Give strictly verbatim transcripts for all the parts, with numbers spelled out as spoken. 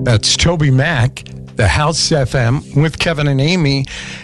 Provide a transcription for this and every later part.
That's Toby Mac, the House F M with Kevin and Amy.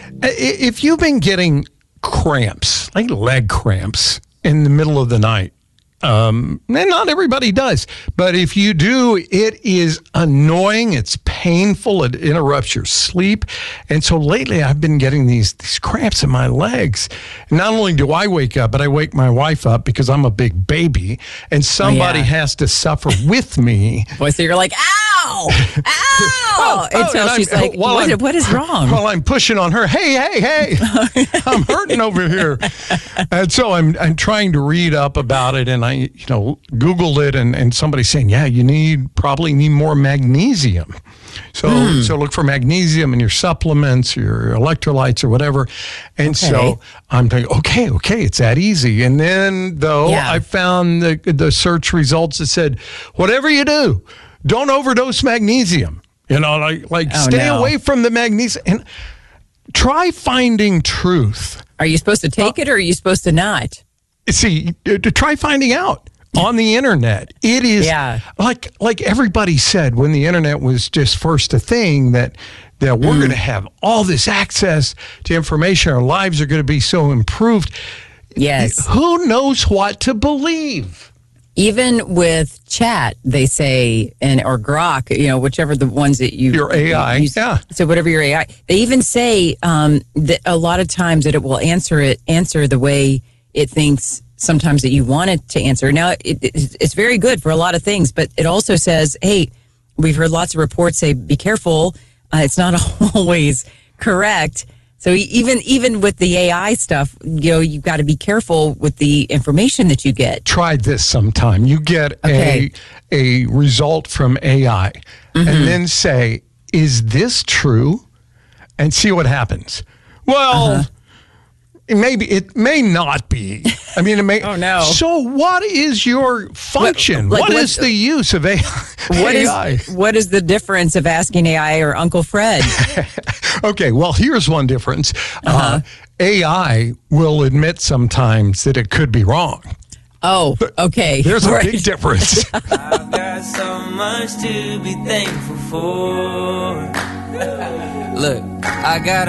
If you've been getting cramps, like leg cramps in the middle of the night, um, and not everybody does, but if you do, it is annoying. It's painful. It interrupts your sleep. And so lately I've been getting these, these cramps in my legs. Not only do I wake up, but I wake my wife up because I'm a big baby and somebody oh, yeah. has to suffer with me. Boy, so you're like, ow, ow. oh, Until oh, she's I'm, like, what, what is wrong? While I'm pushing on her, hey, hey, hey, I'm hurting over here. And so I'm I'm trying to read up about it, and I, you know, Googled it, and, and somebody's saying, yeah, you need probably need more magnesium. So mm. so look for magnesium in your supplements, your electrolytes, or whatever. And okay. so I'm thinking, okay, okay, it's that easy. And then, though, yeah. I found the the search results that said, whatever you do, don't overdose magnesium. You know, like like oh, stay no. away from the magnesium. And try finding truth. Are you supposed to take uh, it or are you supposed to not? See, to try finding out on the internet. It is yeah. like like everybody said when the internet was just first a thing that that we're mm. going to have all this access to information. Our lives are going to be so improved. Yes. Who knows what to believe? Even with chat, they say, and or Grok, you know, whichever the ones that you your A I, use, yeah. So whatever your A I, they even say um, that a lot of times that it will answer it answer the way it thinks sometimes that you want it to answer. Now, it, it, it's very good for a lot of things, but it also says, hey, we've heard lots of reports say, be careful. Uh, it's not always correct. So even even with the A I stuff, you know, you've got to be careful with the information that you get. Try this sometime. You get okay. a a result from A I mm-hmm. and then say, is this true? And see what happens. Well, uh-huh. it maybe it may not be. I mean, it may. oh, no. So what is your function? What, like, what is the use of A I? What is, what is the difference of asking A I or Uncle Fred? Okay, well, here's one difference. Uh-huh. Uh, A I will admit sometimes that it could be wrong. Oh, okay. There's a right. big difference. I've got so much to be thankful for. Look, I got